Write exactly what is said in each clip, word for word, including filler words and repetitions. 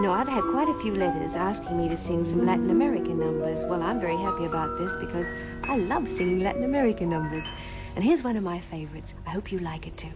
know, I've had quite a few letters asking me to sing some Latin American numbers. Well, I'm very happy about this because I love singing Latin American numbers. And here's one of my favorites. I hope you like it too.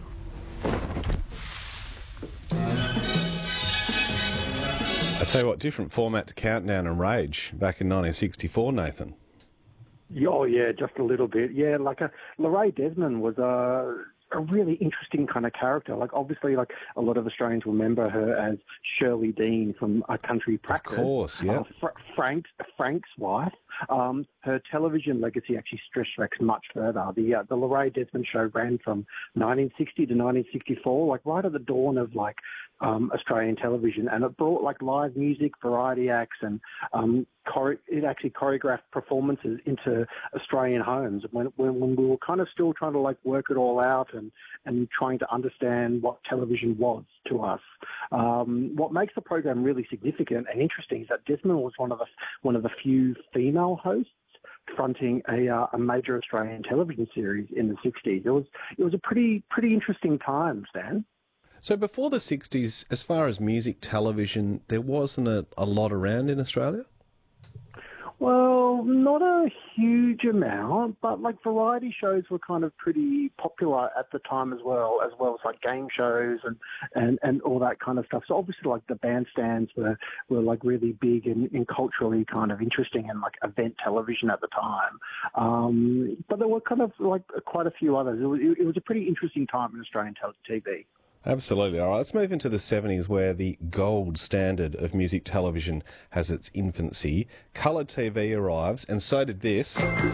I tell you what, different format to Countdown and Rage back in nineteen sixty-four, Nathan. Oh, yeah, just a little bit. Yeah, like a, Lorraine Desmond was a, a really interesting kind of character. Like, obviously, like, a lot of Australians remember her as Shirley Dean from A Country Practice. Of course, yeah. Uh, Fra- Frank's, Frank's wife. Um, her television legacy actually stretched much further. The uh, the Lorraine Desmond show ran from nineteen sixty to nineteen sixty-four, like right at the dawn of like um, Australian television, and it brought like live music, variety acts, and um, chore- it actually choreographed performances into Australian homes when, when when we were kind of still trying to like work it all out and and trying to understand what television was to us. Um, what makes the program really significant and interesting is that Desmond was one of the one of the few female hosts fronting a, uh, a major Australian television series in the sixties. It was it was a pretty pretty interesting time, Stan. So before the sixties, as far as music television, there wasn't a, a lot around in Australia? Well, not a huge amount, but like variety shows were kind of pretty popular at the time as well, as well as like game shows and, and, and all that kind of stuff. So obviously like the bandstands were, were like really big and, and culturally kind of interesting and like event television at the time. Um, but there were kind of like quite a few others. It was, it was a pretty interesting time in Australian T V. Absolutely. All right, let's move into the seventies where the gold standard of music television has its infancy. Colour T V arrives, and so did this.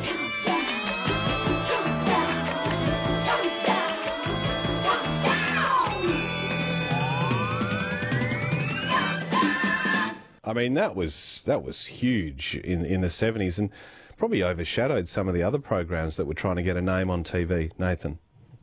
I mean, that was that was huge in, in the seventies and probably overshadowed some of the other programs that were trying to get a name on T V, Nathan.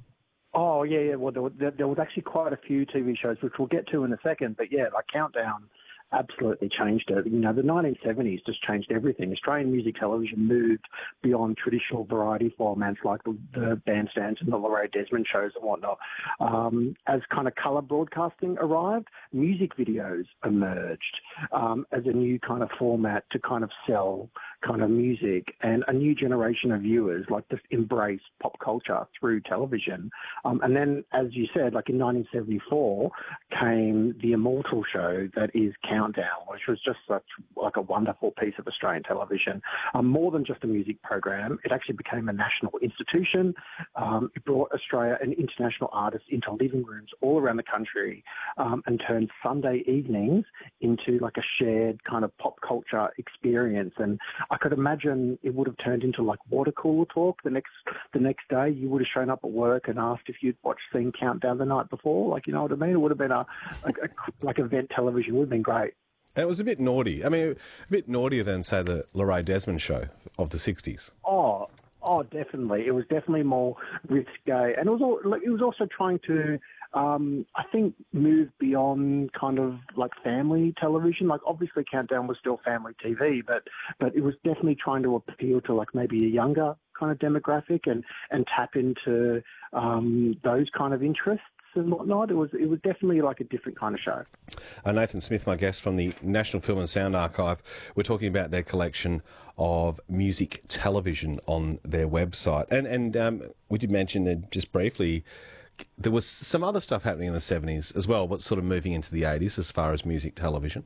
Oh, yeah, yeah. Well, there, there, there was actually quite a few T V shows, which we'll get to in a second. But, yeah, like Countdown absolutely changed it. You know, the nineteen seventies just changed everything. Australian music television moved beyond traditional variety formats like the, the bandstands and the Lorraine Desmond shows and whatnot. Um, as kind of colour broadcasting arrived, music videos emerged um, as a new kind of format to kind of sell kind of music, and a new generation of viewers like just embrace pop culture through television. Um, and then, as you said, like in nineteen seventy-four came the immortal show that is Countdown, which was just such like a wonderful piece of Australian television. Um, more than just a music program, it actually became a national institution. Um, it brought Australia and international artists into living rooms all around the country um, and turned Sunday evenings into like a shared kind of pop culture experience. And I could imagine it would have turned into like water cooler talk the next the next day. You would have shown up at work and asked if you'd watched Seen Countdown the night before. Like, you know what I mean? It would have been a, a, a like event television. It would have been great. It was a bit naughty. I mean, a bit naughtier than, say, the Lorraine Desmond show of the sixties. Oh, oh, definitely. It was definitely more risque, and it was all, like, it was also trying to, um, I think, move beyond kind of like family television. Like, obviously, Countdown was still family T V, but but it was definitely trying to appeal to like maybe a younger kind of demographic and and tap into um, those kind of interests and whatnot. It was it was definitely like a different kind of show. Uh, Nathan Smith, my guest from the National Film and Sound Archive. We're talking about their collection of music television on their website. And, and um, we did mention it just briefly, there was some other stuff happening in the seventies as well, but sort of moving into the eighties as far as music television.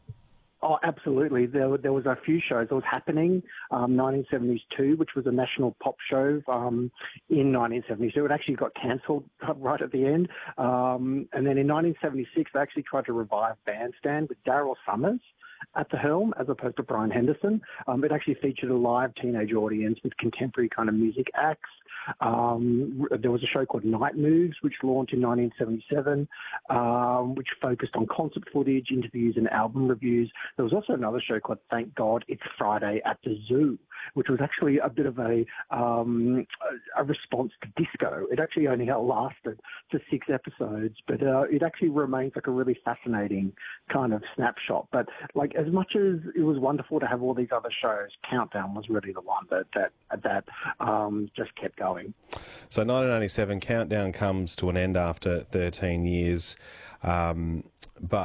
Oh, absolutely. There, there was a few shows. It was Happening, um, nineteen seventy-two, which was a national pop show um, in nineteen seventy-two. It actually got cancelled right at the end. Um, and then in nineteen seventy-six, they actually tried to revive Bandstand with Daryl Summers at the helm as opposed to Brian Henderson. Um, it actually featured a live teenage audience with contemporary kind of music acts. Um, there was a show called Night Moves, which launched in nineteen seventy-seven, um, which focused on concert footage, interviews and album reviews. There was also another show called Thank God It's Friday at the Zoo, which was actually a bit of a, um, a response to disco. It actually only lasted for six episodes, but uh, it actually remains like a really fascinating kind of snapshot. But like, as much as it was wonderful to have all these other shows, Countdown was really the one that that that um, just kept going. So nineteen ninety-seven, Countdown comes to an end after thirteen years, um, but